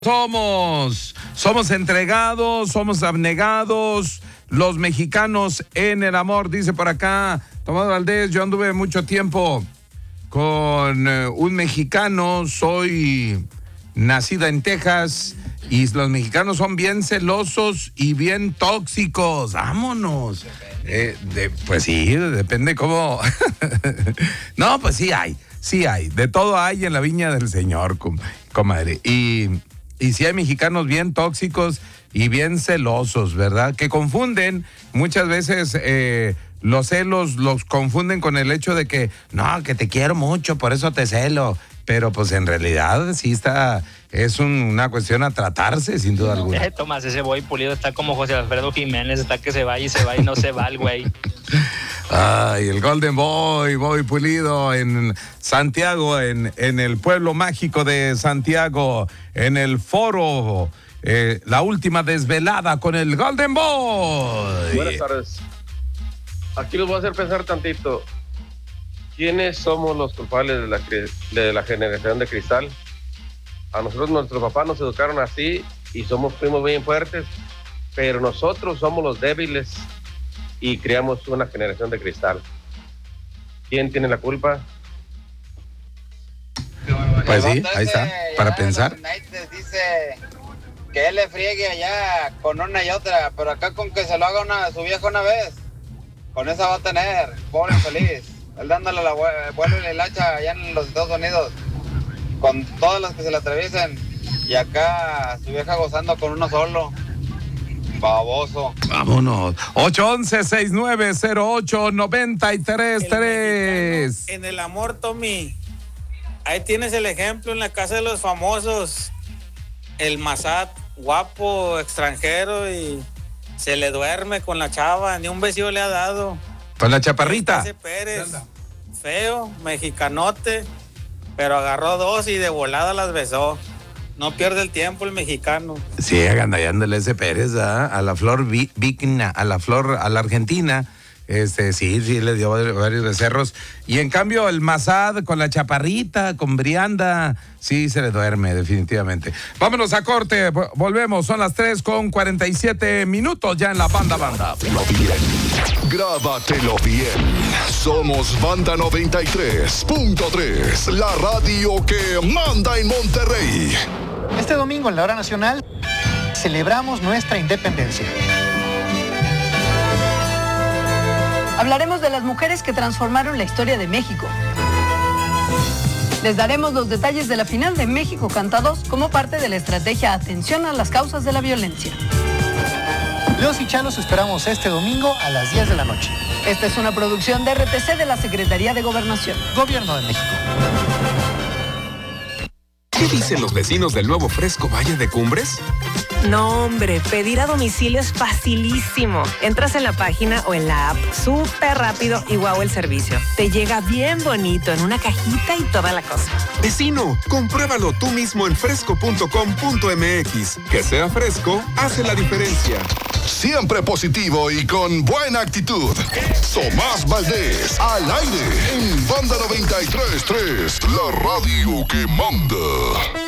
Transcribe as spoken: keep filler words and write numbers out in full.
Somos, somos entregados, somos abnegados, los mexicanos en el amor, dice por acá Tomás Valdés. Yo anduve mucho tiempo con eh, un mexicano, soy nacida en Texas y los mexicanos son bien celosos y bien tóxicos. Vámonos. Eh, de, pues sí, depende cómo. No, pues sí hay, sí hay, de todo hay en la viña del Señor, com- comadre. Y Y sí hay mexicanos bien tóxicos y bien celosos, ¿verdad? Que confunden muchas veces eh, los celos, los confunden con el hecho de que, no, que te quiero mucho, por eso te celo. Pero pues en realidad sí está, es un, una cuestión a tratarse, sin duda alguna. Eh, Tomás, ese boy pulido está como José Alfredo Jiménez, está que se va y se va y no se va el güey. Ay, el Golden Boy, Boy Pulido en Santiago, en, en el pueblo mágico de Santiago, en el foro, eh, la última desvelada con el Golden Boy. Buenas tardes. Aquí los voy a hacer pensar tantito. ¿Quiénes somos los culpables de la, de la generación de cristal? A nosotros nuestros papás nos educaron así y somos primos bien fuertes, pero nosotros somos los débiles y creamos una generación de cristal. ¿Quién tiene la culpa? Pues sí, ahí está, para pensar. Dice que él le friegue allá con una y otra, pero acá con que se lo haga una, su vieja una vez, con esa va a tener, pobre feliz. Él dándole la vuelta y la hilacha allá en los Estados Unidos, con todas las que se le atraviesen, y acá su vieja gozando con uno solo. Baboso. Vámonos. ocho once, sesenta y nueve cero ocho, noventa y tres tres. En el amor, Tommy. Ahí tienes el ejemplo en la casa de los famosos. El Mazat, guapo, extranjero, y se le duerme con la chava. Ni un besillo le ha dado. Con la chaparrita. Ese Pérez, feo, mexicanote, pero agarró dos y de volada las besó. No pierde el tiempo el mexicano. Sí, agandallándole ese Pérez, ¿ah? A la flor vi, vigna, a la flor, a la Argentina. Este, sí, sí, le dio varios becerros. Y en cambio el Mazad con la chaparrita, con Brianda, sí se le duerme, definitivamente. Vámonos a corte, volvemos, son las tres con cuarenta y siete minutos ya en la Banda Banda. Bien. Grábatelo bien. Somos Banda noventa y tres punto tres, la radio que manda en Monterrey. Este domingo en la hora nacional celebramos nuestra independencia. Hablaremos de las mujeres que transformaron la historia de México. Les daremos los detalles de la final de México Canta dos como parte de la estrategia Atención a las causas de la violencia. Leos y Chalos esperamos este domingo a las diez de la noche. Esta es una producción de R T C de la Secretaría de Gobernación. Gobierno de México. ¿Qué dicen los vecinos del nuevo Fresco Valle de Cumbres? No, hombre, pedir a domicilio es facilísimo. Entras en la página o en la app, súper rápido y guau el servicio. Te llega bien bonito en una cajita y toda la cosa. Vecino, compruébalo tú mismo en fresco punto com punto m x. Que sea fresco, hace la diferencia. Siempre positivo y con buena actitud. Tomás Valdés, al aire, en Banda noventa y tres punto tres, la radio que manda.